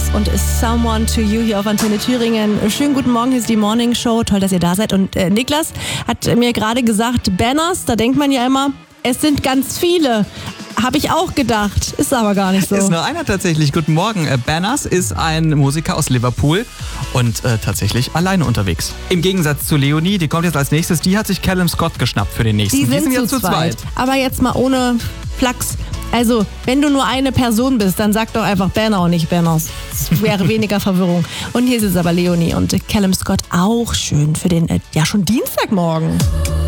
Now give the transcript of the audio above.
und Someone to You hier auf Antenne Thüringen. Schönen guten Morgen, hier ist die Morning Show. Toll, dass ihr da seid. Und Niklas hat mir gerade gesagt, Banners, da denkt man ja immer, es sind ganz viele. Habe ich auch gedacht, ist aber gar nicht so. Ist nur einer tatsächlich. Guten Morgen. Banners ist ein Musiker aus Liverpool und tatsächlich alleine unterwegs. Im Gegensatz zu Leonie, die kommt jetzt als nächstes, die hat sich Callum Scott geschnappt für den nächsten. Die sind jetzt zu zweit. Aber jetzt mal ohne Flachs. Also, wenn du nur eine Person bist, dann sag doch einfach Banner und nicht Banners. Das wäre weniger Verwirrung. Und hier ist es aber Leonie und Callum Scott auch schön für den, schon Dienstagmorgen.